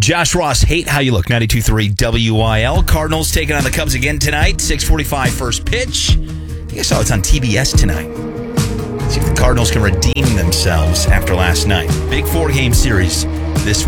Josh Ross, Hate How You Look, 92.3 WIL. Cardinals taking on the Cubs again tonight, 6:45 first pitch. I think I saw it's on TBS tonight. See if the Cardinals can redeem themselves after last night. Big 4-game series